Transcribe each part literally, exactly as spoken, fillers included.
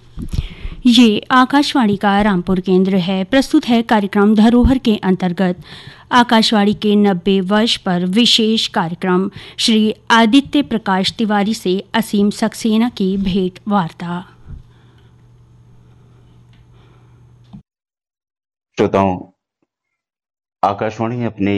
ये आकाशवाणी का रामपुर केंद्र है। प्रस्तुत है कार्यक्रम धरोहर के अंतर्गत आकाशवाणी के नब्बे वर्ष पर विशेष कार्यक्रम श्री आदित्य प्रकाश तिवारी से असीम सक्सेना की भेंट वार्ता। श्रोताओं, आकाशवाणी अपनी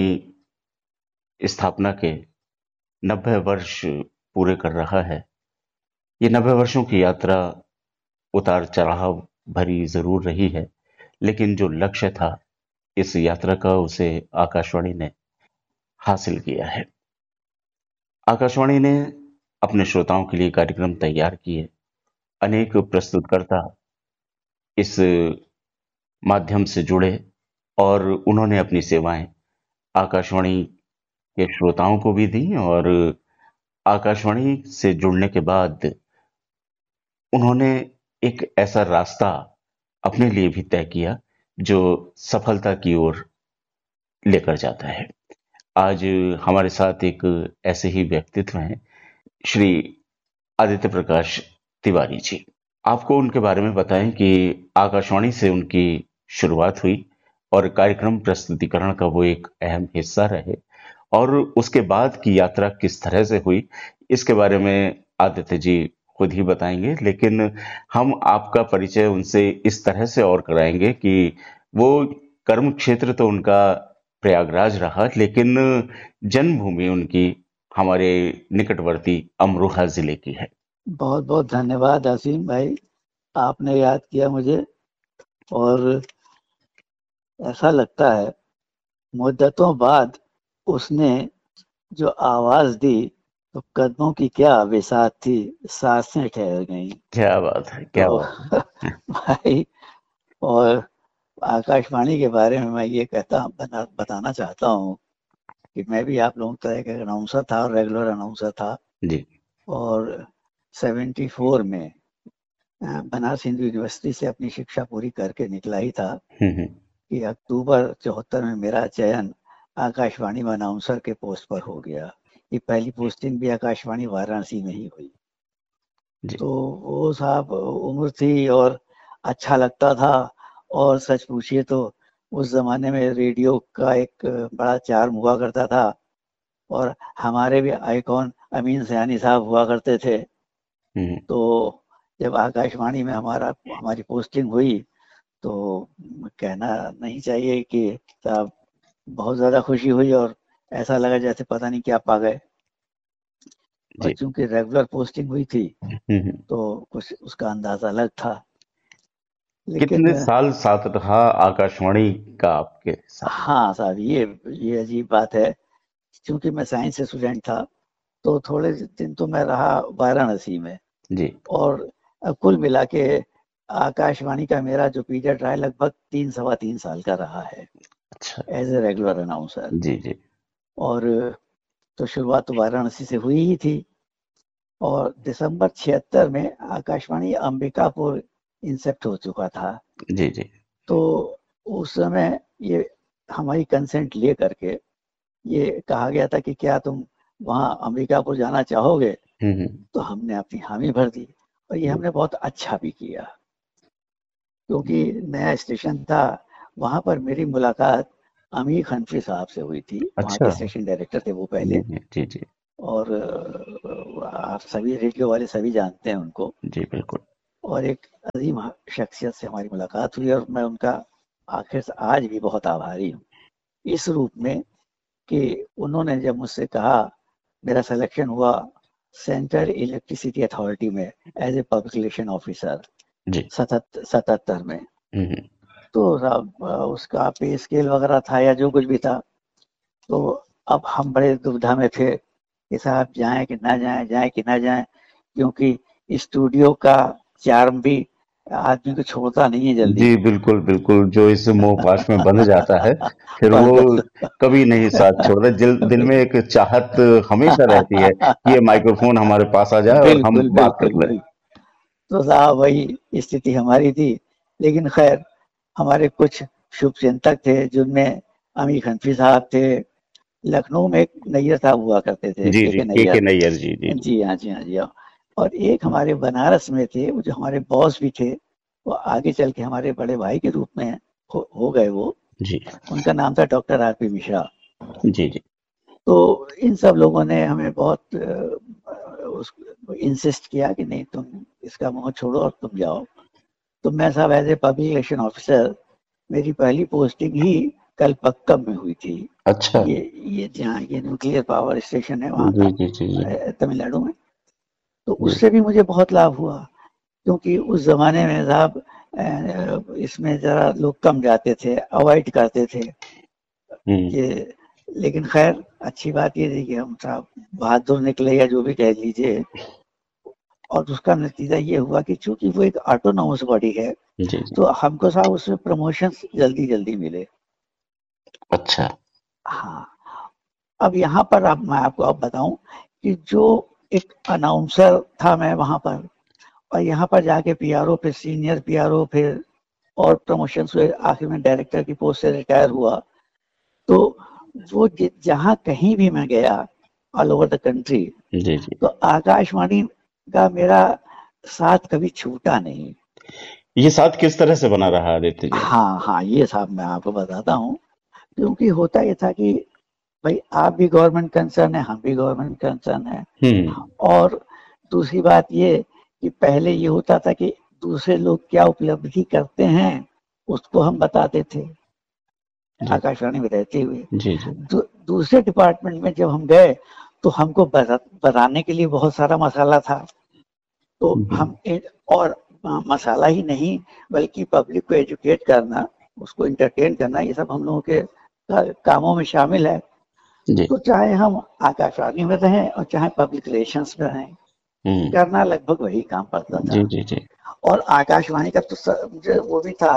स्थापना के नब्बे वर्ष पूरे कर रहा है। ये नब्बे वर्षों की यात्रा उतार चढ़ाव भरी जरूर रही है, लेकिन जो लक्ष्य था इस यात्रा का, उसे आकाशवाणी ने हासिल किया है। आकाशवाणी ने अपने श्रोताओं के लिए कार्यक्रम तैयार किए। अनेक प्रस्तुतकर्ता इस माध्यम से जुड़े और उन्होंने अपनी सेवाएं आकाशवाणी के श्रोताओं को भी दी, और आकाशवाणी से जुड़ने के बाद उन्होंने एक ऐसा रास्ता अपने लिए भी तय किया जो सफलता की ओर लेकर जाता है। आज हमारे साथ एक ऐसे ही व्यक्तित्व हैं, श्री आदित्य प्रकाश तिवारी जी। आपको उनके बारे में बताएं कि आकाशवाणी से उनकी शुरुआत हुई और कार्यक्रम प्रस्तुतिकरण का वो एक अहम हिस्सा रहे, और उसके बाद की यात्रा किस तरह से हुई, इसके बारे में आदित्य जी खुद ही बताएंगे। लेकिन हम आपका परिचय उनसे इस तरह से और कराएंगे कि वो कर्म क्षेत्र तो उनका प्रयागराज रहा, लेकिन जन्मभूमि उनकी हमारे निकटवर्ती अमरोहा जिले की है। बहुत बहुत धन्यवाद असीम भाई, आपने याद किया मुझे, और ऐसा लगता है मुद्दतों बाद उसने जो आवाज दी तो कदमों की क्या बिसात थी, सांसें ठहर गईं। क्या बात है, क्या तो बात है भाई, और आकाशवाणी के बारे में मैं ये कहता बता, बताना चाहता हूँ कि मैं भी आप लोगों की तरह का अनाउंसर था, और रेगुलर अनाउंसर था जी। और सेवेंटी फोर में बनारस हिंदू यूनिवर्सिटी से अपनी शिक्षा पूरी करके निकला ही था कि अक्टूबर चौहत्तर में मेरा चयन आकाशवाणी में अनाउंसर के पोस्ट पर हो गया। ये पहली पोस्टिंग भी आकाशवाणी वाराणसी में ही हुई। तो वो साहब उम्र थी और अच्छा लगता था, और सच पूछिए तो उस जमाने में रेडियो का एक बड़ा चार्म हुआ करता था, और हमारे भी आइकॉन अमीन सयानी साहब हुआ करते थे। तो जब आकाशवाणी में हमारा हमारी पोस्टिंग हुई तो कहना नहीं चाहिए कि साहब बहुत ज्यादा खुशी हुई, और ऐसा लगा जैसे पता नहीं क्या पा गए। और चूंकि रेगुलर पोस्टिंग हुई थी तो कुछ उसका अंदाजा अलग था। कितने साल साथ रहा आकाशवाणी का आपके साथ? हाँ साहब, ये ये अजीब बात है, क्योंकि मैं साइंस से स्टूडेंट था तो थोड़े दिन तो मैं रहा वाराणसी में जी। और कुल मिला के आकाशवाणी का मेरा जो पीरियड रहा लगभग तीन सवा तीन साल का रहा है। अच्छा। As a regular announcer. जी जी। और तो शुरुआत तो वाराणसी से हुई ही थी, और दिसंबर छिहत्तर में आकाशवाणी अंबिकापुर इंसेप्ट हो चुका था। जी जी। तो उस समय ये हमारी कंसेंट ले करके ये कहा गया था कि क्या तुम वहां अंबिकापुर जाना चाहोगे। तो हमने अपनी हामी भर दी, और ये हमने बहुत अच्छा भी किया, क्योंकि नया स्टेशन था। वहां पर मेरी मुलाकात अमीर हनफी साहब से हुई थी। अच्छा। वहाँ के स्टेशन डायरेक्टर थे वो पहले। जी जी। और आप सभी रेडियो वाले सभी जानते हैं उनको। जी बिल्कुल। और एक अजीम शख्सियत से हमारी मुलाकात हुई, और मैं उनका आखिर से आज भी बहुत आभारी हूँ, इस रूप में कि उन्होंने जब मुझसे कहा, मेरा सिलेक्शन हुआ सेंट्रल इलेक्ट्रिसिटी अथॉरिटी में as a public relation officer सतहत्तर में। तो उसका पे स्केल वगैरह था या जो कुछ भी था, तो अब हम बड़े दुविधा में थे कि साहब जाएं कि ना जाएं, जाएं कि ना जाएं, क्योंकि स्टूडियो का चार्म भी आदमी को छोड़ता नहीं है जल्दी। जी बिल्कुल बिल्कुल, जो इस मोह पाश में बंध जाता है फिर वो कभी नहीं साथ छोड़ता। दिल दिल में एक चाहत हमेशा रहती है कि ये माइक्रोफोन हमारे पास आ जाए और हम बात कर लें। तो साहब वही स्थिति हमारी थी, लेकिन खैर हमारे कुछ शुभ चिंतक थे, जिनमें अमीर हनफी साहब थे। लखनऊ में एक नैयर साहब हुआ करते थे, जी जी, के के नैयर जी जी जी हाँ जी हाँ जी हाँ। और एक हमारे बनारस में थे, जो हमारे बॉस भी थे, वो आगे चल के हमारे बड़े भाई के रूप में हो, हो गए वो जी। उनका नाम था doctor R P Mishra ji जी। तो इन सब लोगों ने हमें बहुत इंसिस्ट किया कि नहीं तुम इसका मुंह छोड़ो और तुम जाओ। तो मैं साहब as a public relation officer मेरी पहली पोस्टिंग ही कलपक्कम में हुई थी। अच्छा। ये ये जहाँ ये न्यूक्लियर पावर स्टेशन है वहाँ जी का जी जी जी। तमिलनाडु में। तो जी। उससे भी मुझे बहुत लाभ हुआ क्योंकि उस जमाने में साहब इसमें जरा लोग कम जाते थे, अवॉइड करते थे कि, लेकिन खैर अच्छी बात ये थी कि हम साहब बहादुर निकले या जो भी कह लीजिए, और उसका नतीजा ये हुआ कि चूंकि वो एक ऑटोनॉमस बॉडी है जी जी। तो हमको साहब उसमें प्रमोशन जल्दी जल्दी मिले। अच्छा। हाँ, अब यहाँ पर अब मैं आपको अब बताऊं कि जो एक अनाउंसर था मैं वहां पर, और यहाँ पर जाके पीआरओ, फिर सीनियर पीआरओ, फिर और प्रमोशन हुए, आखिर में डायरेक्टर की पोस्ट से रिटायर हुआ। तो वो जहाँ कहीं भी मैं गया ऑल ओवर द कंट्री, जी जी। तो आकाशवाणी का मेरा साथ कभी छूटा नहीं। ये साथ किस तरह से बना रहा आदित्य जी? हाँ हाँ, ये साहब मैं आपको बताता हूँ। क्योंकि होता ये था कि भाई आप भी गवर्नमेंट कंसर्न है, हम भी गवर्नमेंट कंसर्न है, और दूसरी बात ये कि पहले ये होता था कि दूसरे लोग क्या उपलब्धि करते हैं उसको हम बताते थे आकाशवाणी में रहते हुए। जी जी। दू, दूसरे डिपार्टमेंट में जब हम गए तो हमको बताने के लिए बहुत सारा मसाला था। तो हम एक और मसाला ही नहीं बल्कि पब्लिक को एजुकेट करना, उसको इंटरटेन करना, ये सब हम लोगों के कामों में शामिल है। जी। तो चाहे हम आकाशवाणी में रहें और चाहे पब्लिक रिलेशंस में रहें, करना लगभग वही काम पड़ता था। जी जी जी। और आकाशवाणी का तो मुझे वो भी था,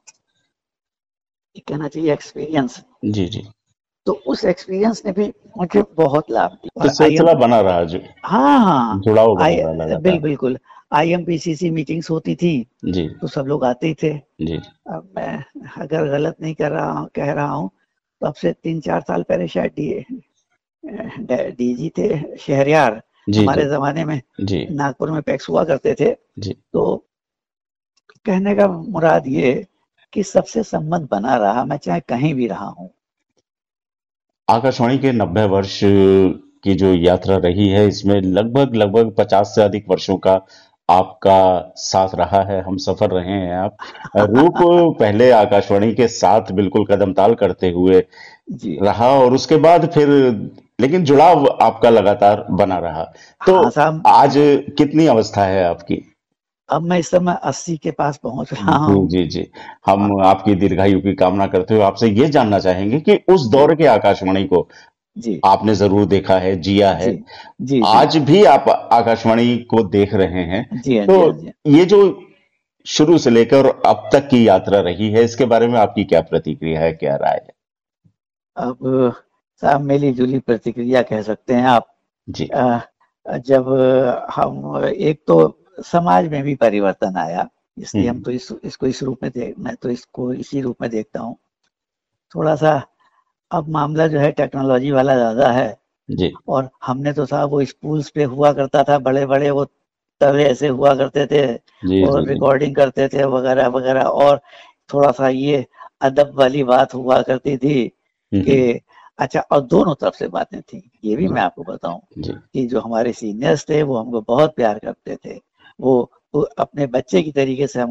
कहना चाहिए एक्सपीरियंस। जी जी। तो उस एक्सपीरियंस ने भी मुझे बहुत लाभ दिया। तो सिलसिला बना रहा जो, हाँ हाँ, जुड़ाव बना रहा लगातार। बिल्कुल बिल्कुल। I am P C C meetings होती थी जी, तो सब लोग आते ही थे। जी। अब मैं अगर गलत नहीं कर रहा हूँ कह रहा हूँ तो अब से तीन चार साल पहले शायद डी डीजी थे शहरयार हमारे जी, जमाने में, जी, नागपुर में पैक्स हुआ करते थे। जी। तो कहने का मुराद ये कि सबसे संबंध बना रहा, मैं चाहे कहीं भी रहा हूँ। आकाशवाणी के नब्बे वर्ष की जो यात्रा रही है इसमें लगभग लगभग पचास से अधिक वर्षों का आपका साथ रहा है, हम सफर रहे हैं। आप रूप पहले आकाशवाणी के साथ बिल्कुल कदम ताल करते हुए जी रहा और उसके बाद फिर लेकिन जुड़ाव आपका लगातार बना रहा। तो हाँ साहब, आज कितनी अवस्था है आपकी? अब मैं इस समय अस्सी के पास पहुंच रहा जी हूँ। जी जी। हम आपकी दीर्घायु की कामना करते हुए आपसे ये जानना चाहेंगे कि उस दौर के आकाशवाणी को जी आपने जरूर देखा है, जिया है, जी जी जी आज भी आप आकाशवाणी को देख रहे हैं। जी हाँ तो जी हाँ जी। ये जो शुरू से लेकर अब तक की यात्रा रही है इसके बारे में आपकी क्या प्रतिक्रिया है, क्या राय है? अब साहब मिली जुली प्रतिक्रिया कह सकते हैं आप। जी। आ, जब हम एक तो समाज में भी परिवर्तन आया, इसलिए हम तो इस, इसको इस रूप में देख मैं तो इसको इसी रूप में देखता हूँ। थोड़ा सा अब मामला जो है टेक्नोलॉजी वाला ज्यादा है। जी। और हमने तो साहब वो स्कूल्स पे हुआ करता था, बड़े बड़े वो तवे ऐसे हुआ करते थे जी और जी जी। रिकॉर्डिंग करते थे वगैरह वगैरह। और थोड़ा सा ये अदब वाली बात हुआ करती थी कि अच्छा, और दोनों तरफ से बातें थी। ये भी मैं आपको बताऊं कि जो हमारे सीनियर्स थे वो हमको बहुत प्यार करते थे, वो, वो अपने बच्चे की तरीके से हम